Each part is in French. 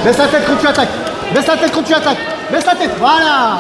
Baisse la tête quand tu attaques. Baisse la tête quand tu attaques. Baisse la tête. Voilà.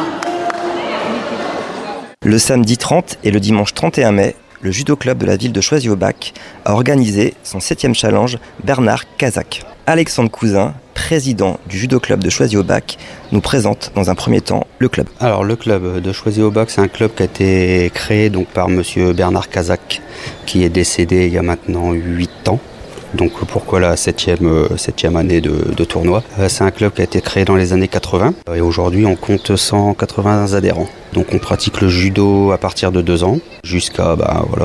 Le samedi 30 et le dimanche 31 mai, le judo club de la ville de Choisy-au-Bac a organisé son 7e challenge Bernard Kazak. Alexandre Cousin, président du judo club de Choisy-au-Bac, nous présente dans un premier temps le club. Alors le club de Choisy-au-Bac, c'est un club qui a été créé donc, par monsieur Bernard Kazak, qui est décédé il y a maintenant 8 ans. Donc pourquoi la septième année de tournoi. C'est un club qui a été créé dans les années 80 et aujourd'hui on compte 180 adhérents. Donc on pratique le judo à partir de 2 ans jusqu'à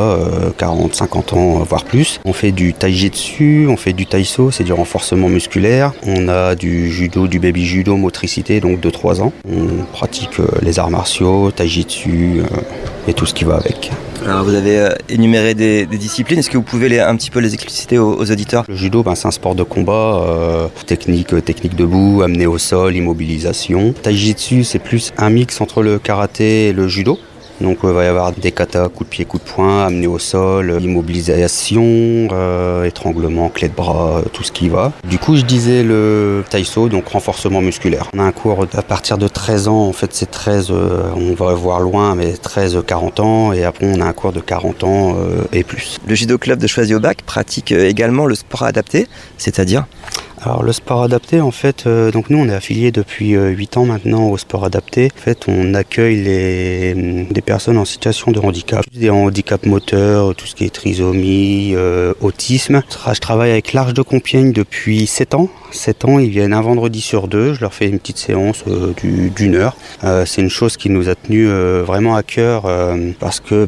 40, 50 ans, voire plus. On fait du taijutsu, on fait du taiso, c'est du renforcement musculaire. On a du judo, du baby judo, motricité, donc de 3 ans. On pratique les arts martiaux, taijutsu et tout ce qui va avec. Alors vous avez énuméré des disciplines, est-ce que vous pouvez un petit peu les expliciter aux auditeurs ? Le judo, c'est un sport de combat, technique debout, amené au sol, immobilisation. Taijutsu, c'est plus un mix entre le karaté et le judo. Donc il va y avoir des katas, coups de pied, coups de poing, amené au sol, immobilisation, étranglement, clé de bras, tout ce qui va. Du coup je disais le taiso, donc renforcement musculaire. On a un cours à partir de 13 ans, en fait c'est 13, on va voir loin, mais 13-40 ans, et après on a un cours de 40 ans et plus. Le judo club de Choisy-au-Bac pratique également le sport adapté, c'est-à-dire ? Alors le sport adapté, en fait, donc nous on est affiliés depuis 8 ans maintenant au sport adapté. En fait, on accueille des personnes en situation de handicap, des handicaps moteurs, tout ce qui est trisomie, autisme. Je travaille avec l'Arche de Compiègne depuis 7 ans. 7 ans, ils viennent un vendredi sur 2, je leur fais une petite séance d'une heure. C'est une chose qui nous a tenu vraiment à cœur parce que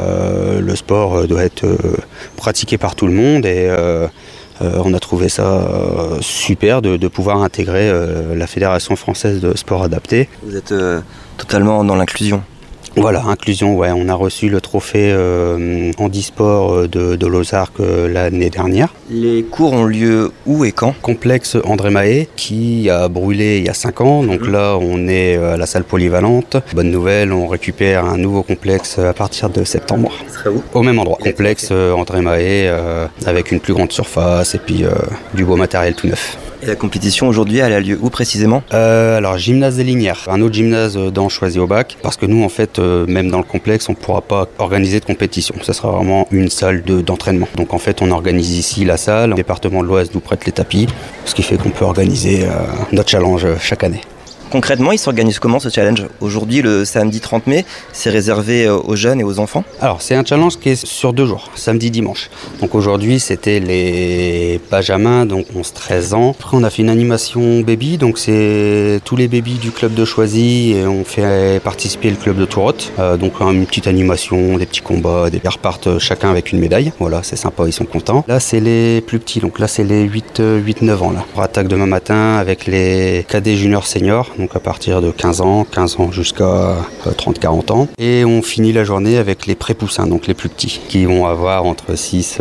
le sport doit être pratiqué par tout le monde et on a trouvé ça super de pouvoir intégrer la Fédération française de sport adapté. Vous êtes totalement dans l'inclusion. Voilà, inclusion, ouais. On a reçu le trophée handisport de Lozark l'année dernière. Les cours ont lieu où et quand ? Complexe André Mahé qui a brûlé il y a 5 ans. Donc là, on est à la salle polyvalente. Bonne nouvelle, on récupère un nouveau complexe à partir de septembre. Ce sera où ? Au même endroit. Complexe André Mahé avec une plus grande surface et puis du beau matériel tout neuf. Et la compétition aujourd'hui, elle a lieu où précisément ? Alors, gymnase des Linières, un autre gymnase dans Choisy-au-Bac, parce que nous, en fait, même dans le complexe, on ne pourra pas organiser de compétition. Ce sera vraiment une salle d'entraînement. Donc, en fait, on organise ici la salle. Le département de l'Oise nous prête les tapis, ce qui fait qu'on peut organiser notre challenge chaque année. Concrètement, il s'organise comment ce challenge ? Aujourd'hui, le samedi 30 mai, c'est réservé aux jeunes et aux enfants ? Alors, c'est un challenge qui est sur 2 jours, samedi, dimanche. Donc aujourd'hui, c'était les benjamins, donc 11-13 ans. Après, on a fait une animation baby, donc c'est tous les bébés du club de Choisy et on fait participer le club de Tourotte. Donc une petite animation, des petits combats, ils repartent chacun avec une médaille. Voilà, c'est sympa, ils sont contents. Là, c'est les plus petits, donc là, c'est les 8-9 ans. Là. On attaque demain matin avec les cadets juniors seniors. Donc à partir de 15 ans jusqu'à 30-40 ans. Et on finit la journée avec les pré-poussins, donc les plus petits, qui vont avoir entre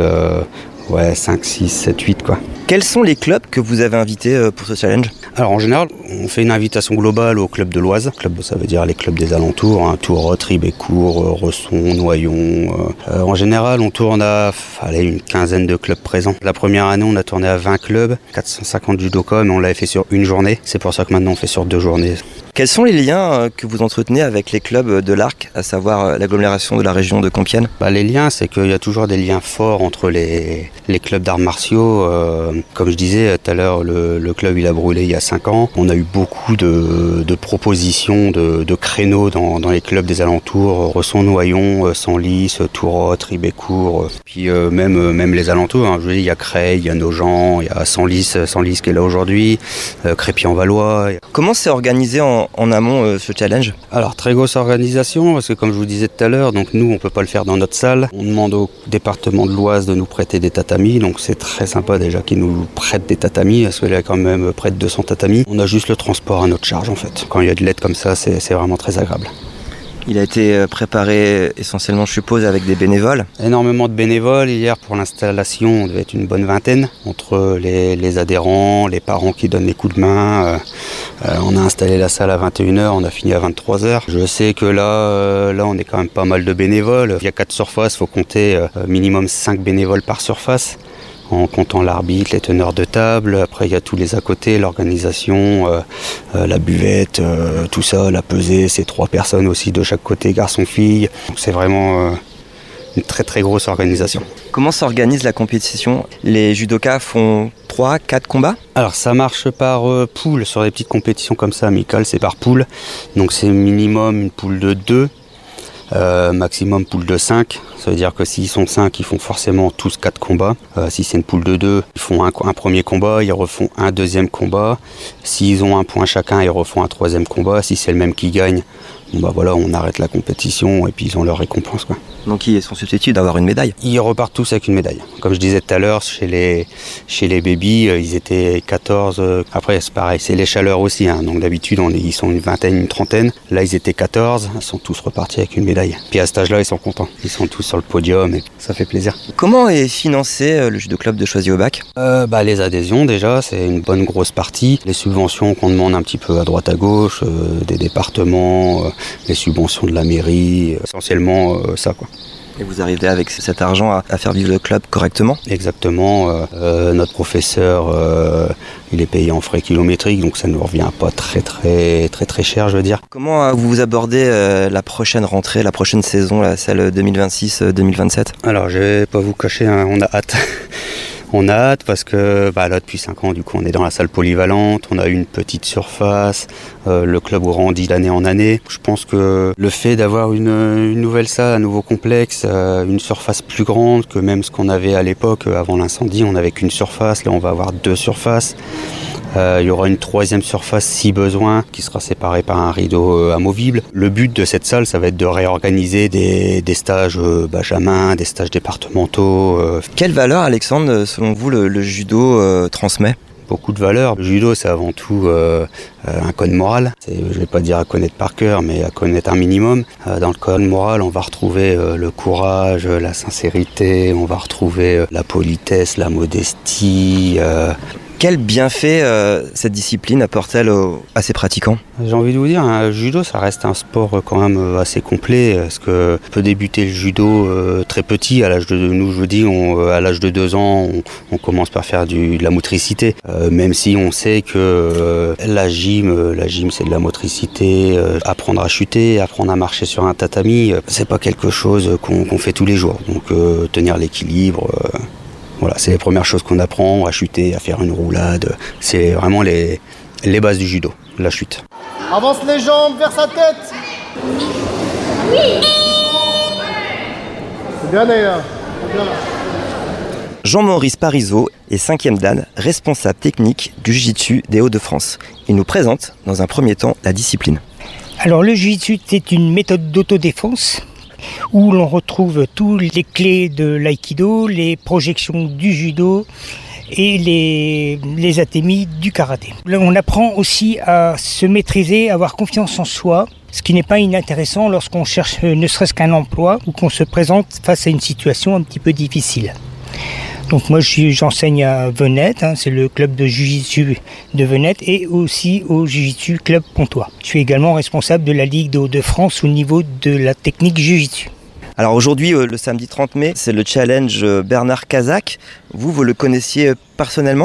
5, 6, 7, 8 quoi. Quels sont les clubs que vous avez invités pour ce challenge ? Alors en général, on fait une invitation globale au club de l'Oise. Club, ça veut dire les clubs des alentours, Tourotte, Ribécourt, Resson, Noyon. En général, on tourne à une quinzaine de clubs présents. La première année, on a tourné à 20 clubs, 450 judokas, mais on l'avait fait sur une journée. C'est pour ça que maintenant, on fait sur 2 journées. Quels sont les liens que vous entretenez avec les clubs de l'Arc, à savoir l'agglomération de la région de Compiègne ? Les liens, c'est qu'il y a toujours des liens forts entre les clubs d'arts martiaux. Comme je disais tout à l'heure, le club il a brûlé il y a 5 ans. On a eu beaucoup de propositions, de créneaux dans les clubs des alentours. Resson, Noyon, Senlis, Tourotte, Ribécourt. Puis même les alentours. Je veux dire, il y a Creil, il y a Nogent, il y a Senlis qui est là aujourd'hui, Crépy-en-Valois. Comment c'est organisé en amont ce challenge ? Alors très grosse organisation parce que comme je vous disais tout à l'heure, donc nous on peut pas le faire dans notre salle. On demande au département de l'Oise de nous prêter des tatamis, donc c'est très sympa déjà qu'ils nous prêtent des tatamis parce qu'il y a quand même près de 200 tatamis. On a juste le transport à notre charge en fait. Quand il y a de l'aide comme ça, c'est vraiment très agréable. Il a été préparé essentiellement, je suppose, avec des bénévoles. Énormément de bénévoles. Hier, pour l'installation, on devait être une bonne vingtaine. Entre les adhérents, les parents qui donnent les coups de main. On a installé la salle à 21h, on a fini à 23h. Je sais que là, on est quand même pas mal de bénévoles. Il y a 4 surfaces, il faut compter minimum 5 bénévoles par surface. en comptant l'arbitre, les teneurs de table. Après, il y a tous les à côté, l'organisation, la buvette, tout ça, la pesée, c'est 3 personnes aussi de chaque côté, garçon-fille. Donc, c'est vraiment une très très grosse organisation. Comment s'organise la compétition? Les judokas font 3-4 combats? Alors ça marche par poule, sur les petites compétitions comme ça, amicales, c'est par poule. Donc c'est minimum une poule de 2, maximum poule de 5. Ça veut dire que s'ils sont 5, ils font forcément tous 4 combats. Si c'est une poule de 2, ils font un premier combat, ils refont un deuxième combat. S'ils ont un point chacun, ils refont un troisième combat. Si c'est le même qui gagne, voilà, on arrête la compétition et puis ils ont leur récompense, quoi. Donc ils sont susceptibles d'avoir une médaille? Ils repartent tous avec une médaille. Comme je disais tout à l'heure, chez les babies, ils étaient 14. Après, c'est pareil, c'est les chaleurs aussi. Donc d'habitude, ils sont une vingtaine, une trentaine. Là, ils étaient 14. Ils sont tous repartis avec une médaille. Puis à cet âge-là, ils sont contents. Ils sont tous sur le podium et ça fait plaisir. Comment est financé le judo club de Choisy-au-Bac? Les adhésions, déjà, c'est une bonne grosse partie. Les subventions qu'on demande un petit peu à droite à gauche, des départements, les subventions de la mairie, essentiellement ça, quoi. Et vous arrivez avec cet argent à faire vivre le club correctement? Exactement. Notre professeur, il est payé en frais kilométriques, donc ça ne nous revient pas très cher, je veux dire. Comment vous abordez la prochaine rentrée, la prochaine saison, celle 2026-2027? Alors, je vais pas vous cacher, on a hâte. On a hâte parce que là depuis 5 ans, du coup, on est dans la salle polyvalente, on a une petite surface, le club grandit d'année en année. Je pense que le fait d'avoir une nouvelle salle, un nouveau complexe, une surface plus grande que même ce qu'on avait à l'époque avant l'incendie, on n'avait qu'une surface, là on va avoir 2 surfaces. Il y aura une 3e surface si besoin, qui sera séparée par un rideau amovible. Le but de cette salle, ça va être de réorganiser des stages benjamin, des stages départementaux. Quelle valeur, Alexandre, selon vous, le judo transmet? Beaucoup de valeurs. Le judo, c'est avant tout un code moral. Je ne vais pas dire à connaître par cœur, mais à connaître un minimum. Dans le code moral, on va retrouver le courage, la sincérité, on va retrouver la politesse, la modestie. Quel bienfait cette discipline apporte-t-elle à ses pratiquants? J'ai envie de vous dire, le judo, ça reste un sport quand même assez complet. Parce que on peut débuter le judo très petit, à l'âge de 2 ans, on commence par faire de la motricité. Même si on sait que la gym, c'est de la motricité. Apprendre à chuter, apprendre à marcher sur un tatami, c'est pas quelque chose qu'on fait tous les jours. Donc tenir l'équilibre. Voilà, c'est les premières choses qu'on apprend, à chuter, à faire une roulade. C'est vraiment les bases du judo, la chute. Avance les jambes vers sa tête. Oui. C'est bien d'ailleurs. Jean-Maurice Parisot est 5e dan, responsable technique du Jiu-Jitsu des Hauts-de-France. Il nous présente, dans un premier temps, la discipline. Alors le Jiu-Jitsu, c'est une méthode d'autodéfense où l'on retrouve tous les clés de l'aïkido, les projections du judo et les atémis du karaté. Là, on apprend aussi à se maîtriser, à avoir confiance en soi, ce qui n'est pas inintéressant lorsqu'on cherche ne serait-ce qu'un emploi ou qu'on se présente face à une situation un petit peu difficile. Donc moi j'enseigne à Venette, c'est le club de Jiu-Jitsu de Venette et aussi au Jiu-Jitsu club Pontois. Je suis également responsable de la Ligue des Hauts-de-France au niveau de la technique Jiu-Jitsu. Alors aujourd'hui, le samedi 30 mai, c'est le challenge Bernard Kazak. Vous le connaissiez personnellement?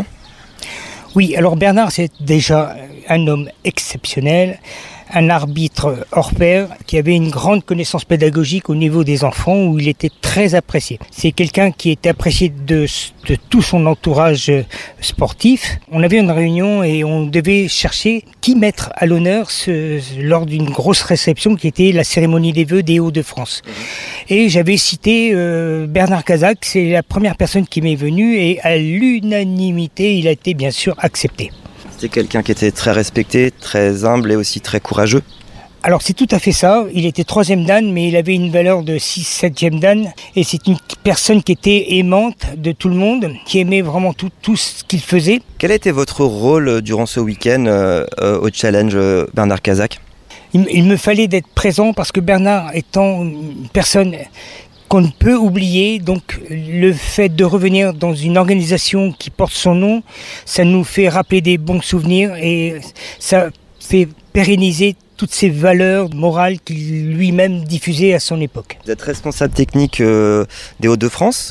Oui, alors Bernard c'est déjà un homme exceptionnel, un arbitre hors pair qui avait une grande connaissance pédagogique au niveau des enfants où il était très apprécié. C'est quelqu'un qui était apprécié de tout son entourage sportif. On avait une réunion et on devait chercher qui mettre à l'honneur lors d'une grosse réception qui était la cérémonie des vœux des Hauts-de-France. Et j'avais cité Bernard Kazak, c'est la première personne qui m'est venue et à l'unanimité, il a été bien sûr accepté. C'était quelqu'un qui était très respecté, très humble et aussi très courageux. Alors c'est tout à fait ça, il était 3e dan mais il avait une valeur de 6-7e dan et c'est une personne qui était aimante de tout le monde, qui aimait vraiment tout ce qu'il faisait. Quel a été votre rôle durant ce week-end au challenge Bernard Kazak? Il me fallait d'être présent parce que Bernard étant une personne qu'on ne peut oublier, donc le fait de revenir dans une organisation qui porte son nom, ça nous fait rappeler des bons souvenirs et ça fait pérenniser toutes ces valeurs morales qu'il lui-même diffusait à son époque. Vous êtes responsable technique des Hauts-de-France.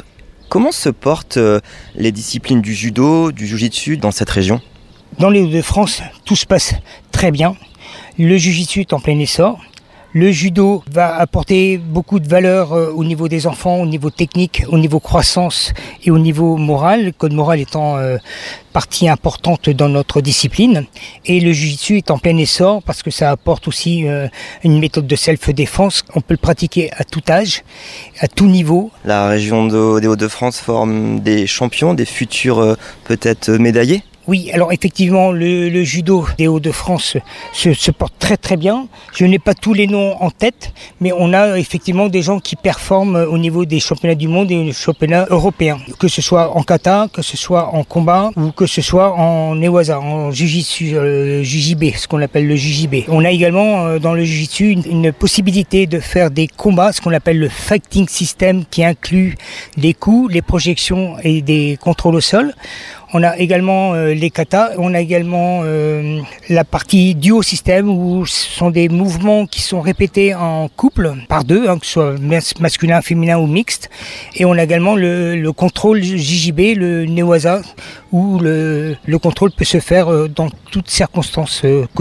Comment se portent les disciplines du judo, du jiu-jitsu dans cette région ? Dans les Hauts-de-France, tout se passe très bien. Le jiu-jitsu est en plein essor. Le judo va apporter beaucoup de valeur au niveau des enfants, au niveau technique, au niveau croissance et au niveau moral. Le code moral étant partie importante dans notre discipline. Et le jiu-jitsu est en plein essor parce que ça apporte aussi une méthode de self-défense. On peut le pratiquer à tout âge, à tout niveau. La région des Hauts-de-France forme des champions, des futurs peut-être médaillés ? Oui, alors effectivement, le judo des Hauts-de-France se porte très très bien. Je n'ai pas tous les noms en tête, mais on a effectivement des gens qui performent au niveau des championnats du monde et des championnats européens. Que ce soit en kata, que ce soit en combat ou que ce soit en newaza, en jujitsu, JJB, ce qu'on appelle le JJB. On a également dans le jujitsu une possibilité de faire des combats, ce qu'on appelle le fighting system, qui inclut les coups, les projections et des contrôles au sol. On a également les katas, on a également la partie duo système où ce sont des mouvements qui sont répétés en couple par deux, que ce soit masculin, féminin ou mixte. Et on a également le contrôle JJB, le newaza, où le contrôle peut se faire dans toutes circonstances,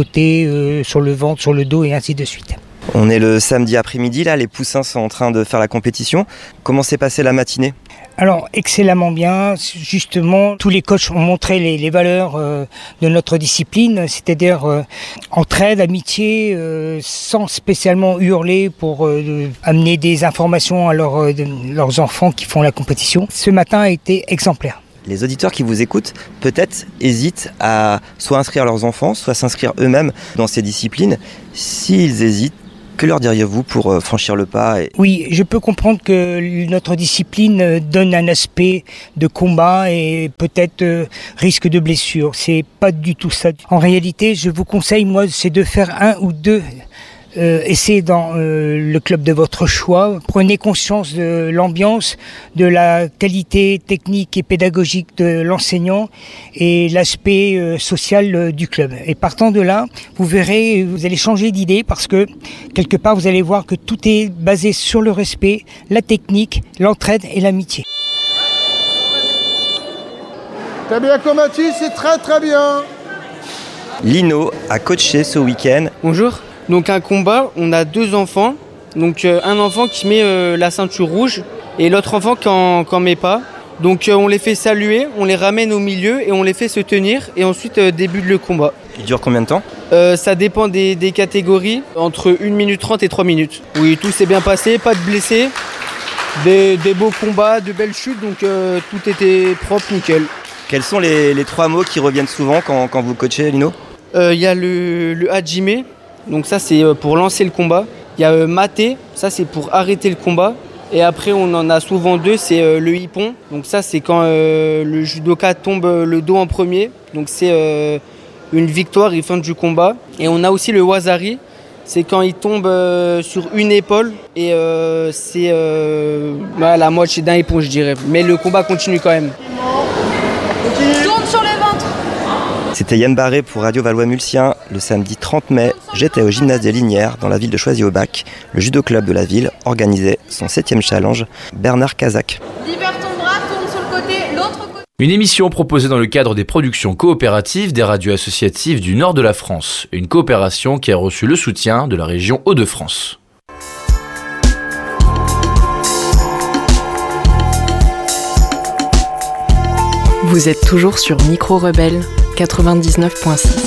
côté, sur le ventre, sur le dos et ainsi de suite. On est le samedi après-midi, là, les poussins sont en train de faire la compétition. Comment s'est passée la matinée ? Alors, excellemment bien. Justement, tous les coachs ont montré les valeurs de notre discipline, c'est-à-dire entraide, amitié, sans spécialement hurler pour amener des informations à leurs enfants qui font la compétition. Ce matin a été exemplaire. Les auditeurs qui vous écoutent, peut-être, hésitent à soit inscrire leurs enfants, soit s'inscrire eux-mêmes dans ces disciplines. S'ils hésitent, que leur diriez-vous pour franchir le pas ? Oui, je peux comprendre que notre discipline donne un aspect de combat et peut-être risque de blessure. C'est pas du tout ça. En réalité, je vous conseille, moi, c'est de faire 1 ou 2 essais dans le club de votre choix. Prenez conscience de l'ambiance, de la qualité technique et pédagogique de l'enseignant et l'aspect social du club. Et partant de là, vous verrez, vous allez changer d'idée parce que quelque part, vous allez voir que tout est basé sur le respect, la technique, l'entraide et l'amitié. T'as bien combattu, c'est très très bien. Lino a coaché ce week-end. Bonjour. Donc un combat, on a 2 enfants. Donc un enfant qui met la ceinture rouge et l'autre enfant qui en met pas. Donc on les fait saluer, on les ramène au milieu et on les fait se tenir et ensuite débute le combat. Il dure combien de temps ? Ça dépend des catégories, entre 1 minute 30 et 3 minutes. Oui, tout s'est bien passé, pas de blessés, des beaux combats, de belles chutes, donc tout était propre, nickel. Quels sont les 3 mots qui reviennent souvent quand vous coachez, Lino ? Y a le hajime. Donc ça c'est pour lancer le combat. Il y a maté, ça c'est pour arrêter le combat. Et après on en a souvent 2, c'est le hippon. Donc ça c'est quand le judoka tombe le dos en premier. Donc c'est une victoire, il fin du combat. Et on a aussi le wazari, c'est quand il tombe sur une épaule. Et c'est la moitié d'un hippon je dirais. Mais le combat continue quand même. Tourne sur le ventre. C'était Yann Barré pour Radio Valois-Mulsien. Le samedi 30 mai, j'étais au gymnase des Linières, dans la ville de Choisy-au-Bac. Le judo club de la ville organisait son 7e challenge, Bernard Kazak. Libère ton bras, tourne sur le côté, l'autre côté. Une émission proposée dans le cadre des productions coopératives des radios associatives du nord de la France. Une coopération qui a reçu le soutien de la région Hauts-de-France. Vous êtes toujours sur Micro Rebelle 99.6.